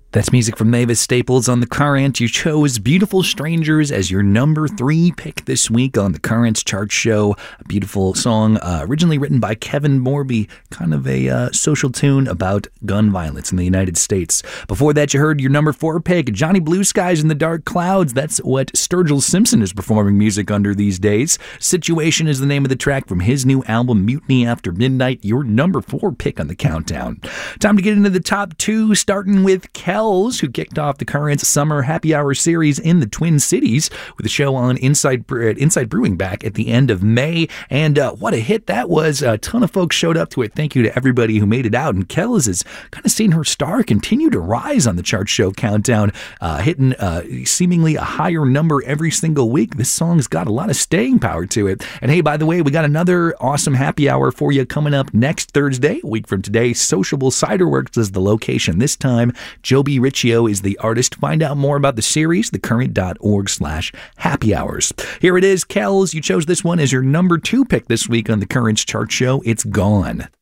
That's music from Mavis Staples on The Current. You chose Beautiful Strangers as your number 3 pick this week on The Current's chart show. A beautiful song originally written by Kevin Morby, kind of a social tune about gun violence in the United States. Before that, you heard your number 4 pick, Johnny Blue Skies and the Dark Clouds. That's what Sturgill Simpson is performing music under these days. Situation is the name of the track from his new album, Mutiny After Midnight, your number 4 pick on the countdown. Time to get into the top 2, starting with Kells, who kicked off the Current's summer happy hour series in the Twin Cities with a show on Inside Brewing back at the end of May. And what a hit that was. A ton of folks showed up to it. Thank you to everybody who made it out. And Kells has kind of seen her star continue to rise on the chart show countdown, hitting seemingly a higher number every single week. This song's got a lot of staying power to it. And hey, by the way, we got another awesome happy hour for you coming up next Thursday, a week from today. Sociable Cider Works is the location this time. Joby Riccio is the artist. Find out more about the series, thecurrent.org/happy hours. Here it is, Kells. You chose this one as your number 2 pick this week on the Current's chart show. It's Gone.